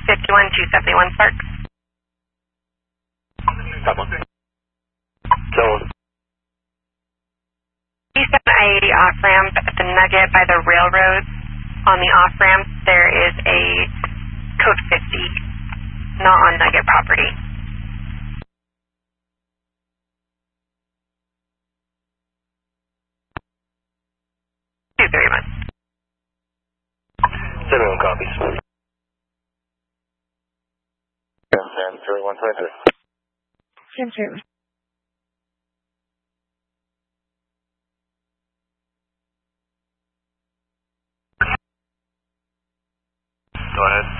51271 Sparks. That one. So, East of I-80 off-ramp at the Nugget by the railroad. On the off-ramp, there is a code 50, not on Nugget property. Two, 31. 71 copies. And 3123. Transfer. Go ahead.